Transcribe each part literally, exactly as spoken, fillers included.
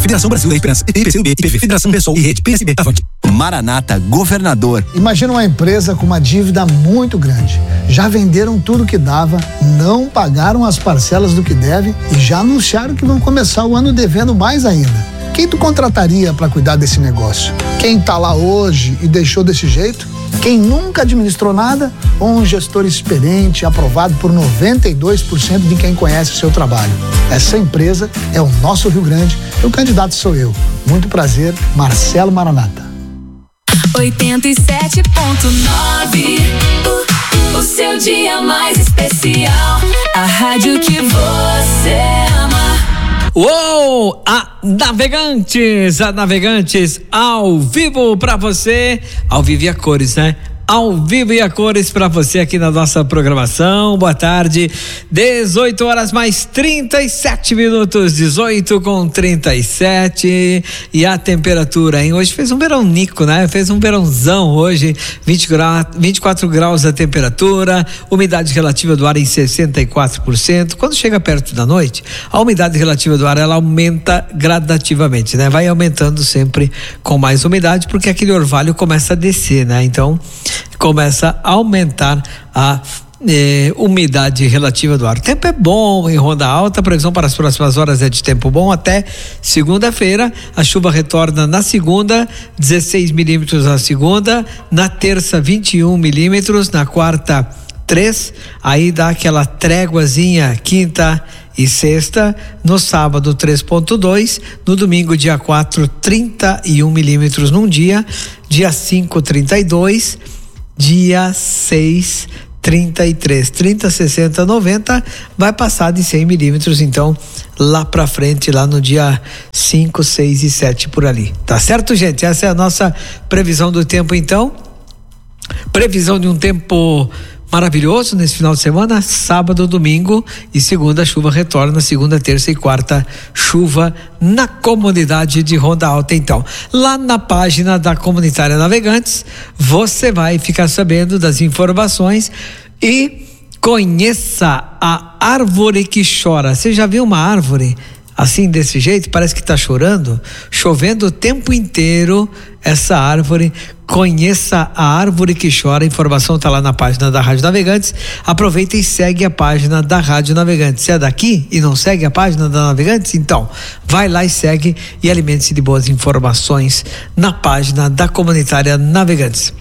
Federação Brasil da Esperança, I P C M B, I P V, Federação Pessoal e Rede P S B. Avante. Maranata Governador. Imagina uma empresa com uma dívida muito grande. Já venderam tudo que dava, não pagaram as parcelas do que deve e já anunciaram que vão começar o ano devendo mais ainda. Quem tu contrataria para cuidar desse negócio? Quem tá lá hoje e deixou desse jeito? Quem nunca administrou nada ou um gestor experiente aprovado por noventa e dois por cento de quem conhece o seu trabalho? Essa empresa é o nosso Rio Grande e o candidato sou eu. Muito prazer, Marcelo Maranata. oitenta e sete ponto nove, o, o seu dia mais especial. A rádio que você ama. Uou! A Navegantes, a Navegantes ao vivo pra você, ao vivo e a cores, né? Ao vivo e a cores para você aqui na nossa programação. Boa tarde, dezoito horas mais trinta e sete minutos, dezoito com trinta e sete. E a temperatura, hein? Hoje fez um verãonico, né? Fez um verãozão hoje, vinte graus, vinte e quatro graus a temperatura, umidade relativa do ar em sessenta e quatro por cento. Quando chega perto da noite, a umidade relativa do ar ela aumenta gradativamente, né? Vai aumentando sempre com mais umidade, porque aquele orvalho começa a descer, né? Então, começa a aumentar a eh, umidade relativa do ar. O tempo é bom em Ronda Alta, a previsão para as próximas horas é de tempo bom até segunda-feira. A chuva retorna na segunda, dezesseis milímetros na segunda, na terça vinte e um milímetros, na quarta três, aí dá aquela tréguazinha quinta e sexta, no sábado três ponto dois, no domingo dia quatro, trinta e um milímetros num dia, dia cinco, trinta e dois, dia seis, trinta e três, trinta, sessenta, noventa, vai passar de cem milímetros, então lá pra frente, lá no dia cinco, seis e sete por ali, tá certo, gente? Essa é a nossa previsão do tempo, então, previsão de um tempo maravilhoso nesse final de semana, sábado, domingo e segunda chuva retorna, segunda, terça e quarta chuva na comunidade de Ronda Alta. Então, lá na página da Comunitária Navegantes, você vai ficar sabendo das informações e conheça a árvore que chora. Você já viu uma árvore assim, desse jeito? Parece que está chorando, chovendo o tempo inteiro. Essa árvore, conheça a árvore que chora. A informação está lá na página da Rádio Navegantes. Aproveita e segue a página da Rádio Navegantes. Se é daqui e não segue a página da Navegantes, então vai lá e segue e alimente-se de boas informações na página da Comunitária Navegantes.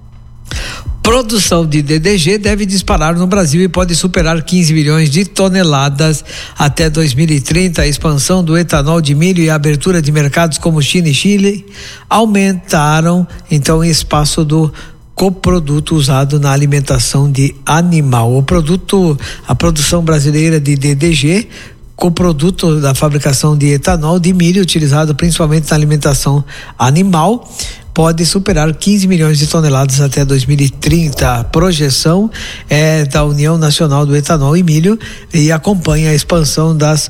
Produção de D D G deve disparar no Brasil e pode superar quinze milhões de toneladas até dois mil e trinta. A expansão do etanol de milho e a abertura de mercados como China e Chile aumentaram então o espaço do coproduto usado na alimentação de animal. O produto, a produção brasileira de D D G, coproduto da fabricação de etanol de milho utilizado principalmente na alimentação animal, pode superar quinze milhões de toneladas até dois mil e trinta. A projeção é da União Nacional do Etanol e Milho e acompanha a expansão das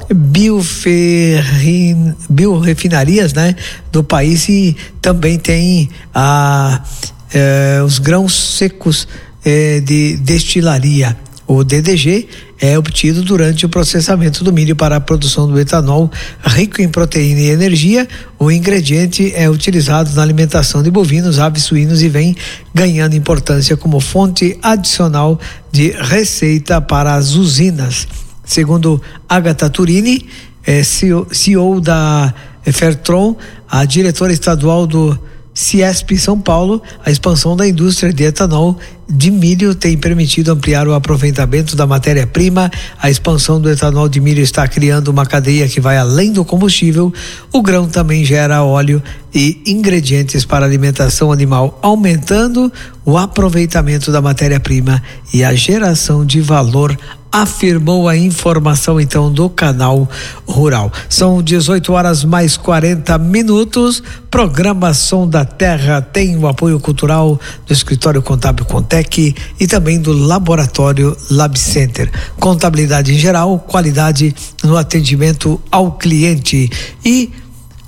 bioferrin, biorefinarias, né, do país, e também tem a, eh, os grãos secos eh, de destilaria. O D D G é obtido durante o processamento do milho para a produção do etanol rico em proteína e energia. O ingrediente é utilizado na alimentação de bovinos, aves, suínos e vem ganhando importância como fonte adicional de receita para as usinas. Segundo Agatha Turini, é C E O da Fertron, a diretora estadual do Ciesp São Paulo, a expansão da indústria de etanol de milho tem permitido ampliar o aproveitamento da matéria-prima. A expansão do etanol de milho está criando uma cadeia que vai além do combustível. O grão também gera óleo e ingredientes para alimentação animal, aumentando o aproveitamento da matéria-prima e a geração de valor, afirmou a informação então do Canal Rural. São dezoito horas mais quarenta minutos. Programa Som da Terra tem o apoio cultural do Escritório Contábil Contec e também do Laboratório Lab Center. Contabilidade em geral, qualidade no atendimento ao cliente. E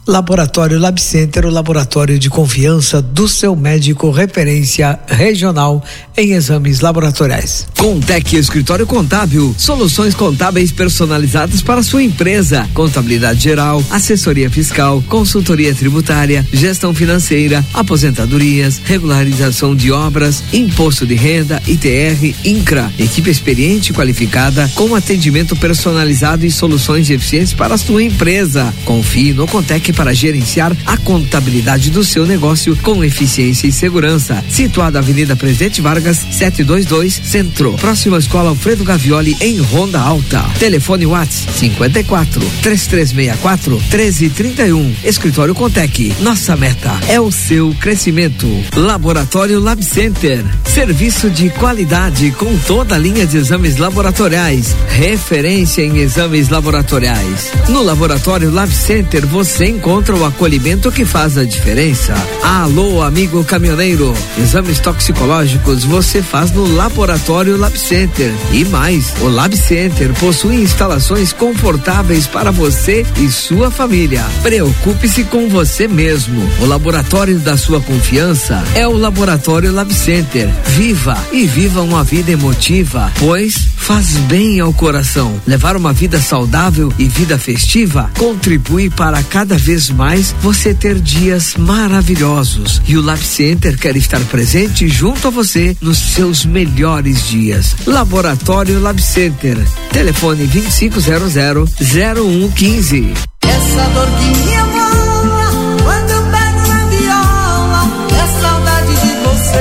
Laboratório Lab Center, o laboratório de confiança do seu médico referência regional em exames laboratoriais. Contec Escritório Contábil, soluções contábeis personalizadas para sua empresa, contabilidade geral, assessoria fiscal, consultoria tributária, gestão financeira, aposentadorias, regularização de obras, imposto de renda, I T R, INCRA, equipe experiente e qualificada com atendimento personalizado e soluções eficientes para a sua empresa. Confie no Contec para gerenciar a contabilidade do seu negócio com eficiência e segurança. Situado na Avenida Presidente Vargas, setecentos e vinte e dois, Centro. Próxima Escola Alfredo Gavioli, em Ronda Alta. Telefone WhatsApp cinquenta e quatro, três três seis quatro, treze trinta e um. Escritório Contec. Nossa meta é o seu crescimento. Laboratório Lab Center. Serviço de qualidade com toda a linha de exames laboratoriais. Referência em exames laboratoriais. No Laboratório Lab Center você encontra o acolhimento que faz a diferença. Alô, amigo caminhoneiro. Exames toxicológicos você faz no Laboratório Lab Center. E mais, o Lab Center possui instalações confortáveis para você e sua família. Preocupe-se com você mesmo. O laboratório da sua confiança é o Laboratório Lab Center. Viva e viva uma vida emotiva, pois faz bem ao coração. Levar uma vida saudável e vida festiva contribui para cada vez mais você ter dias maravilhosos. E o Lab Center quer estar presente junto a você nos seus melhores dias. Laboratório Lab Center. Telefone vinte e cinco zero zero, zero um um cinco. Essa dor que me amola quando eu pego na viola, é saudade de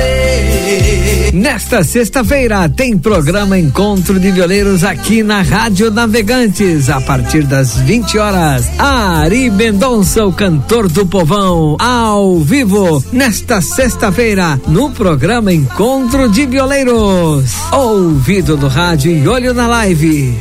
você. Nesta sexta-feira tem programa Encontro de Violeiros aqui na Rádio Navegantes, a partir das vinte horas. Ari Mendonça, o cantor do povão, ao vivo, nesta sexta-feira, no programa Encontro de Violeiros. Ouvido no rádio e olho na live.